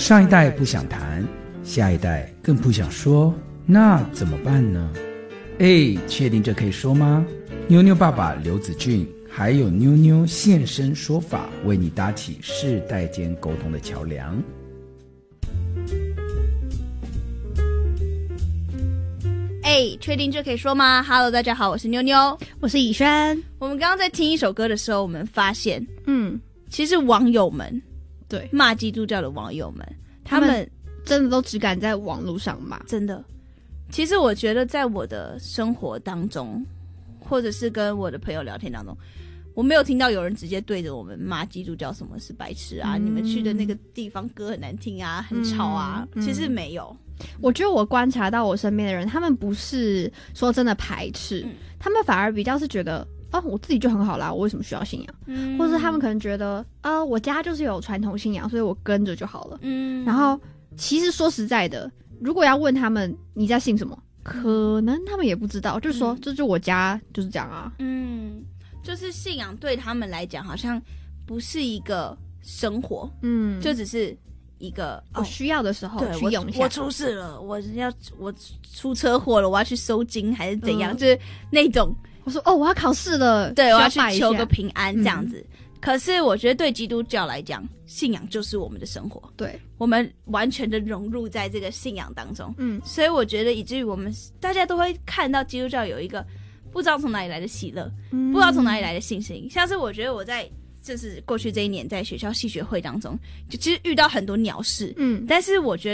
上一代不想谈，下一代更不想说，那怎么办呢？确定这可以说吗？妞妞爸爸刘子俊还有妞妞现身说法，为你搭起世代间沟通的桥梁。 确定这可以说吗？ Hello， 大家好，我是妞妞， 我是以轩。 我们刚刚在听一首歌的时候，我们发现，其实网友们， 对， 骂基督教的网友们，他们真的都只敢在网络上骂， 真的。其实我觉得，在我的生活当中，或者是跟我的朋友聊天当中，我没有听到有人直接对着我们骂基督教什么是白痴啊，你们去的那个地方歌很难听啊，很吵啊，其实没有。 我觉得我观察到我身边的人，他们不是说真的排斥，他们反而比较是觉得我自己就很好啦，我为什么需要信仰？或者他们可能觉得我家就是有传统信仰，所以我跟着就好了。然后其实说实在的，如果要问他们你在信什么，可能他们也不知道，就是说这就我家就是这样啊。 就是信仰对他们来讲好像不是一个生活，就只是一个我需要的时候去用一下。 我出事了，我出车祸了，我要去收金还是怎样，就是那种我说我要考试了， 对，我要去求个平安这样子。可是我觉得对基督教来讲，信仰就是我们的生活，对，我们完全的融入在这个信仰当中。所以我觉得以至于我们大家都会看到基督教有一个不知道从哪里来的喜乐，不知道从哪里来的信心。像是我觉得我在就是过去这一年在学校系学会当中，就其实遇到很多鸟事，但是我觉